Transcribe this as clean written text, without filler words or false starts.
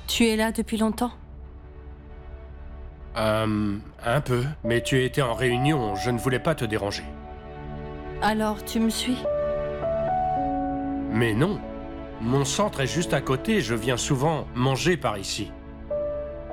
Tu es là depuis longtemps? Un peu, mais tu étais en réunion, je ne voulais pas te déranger. Alors tu me suis? Mais non, mon centre est juste à côté, je viens souvent manger par ici.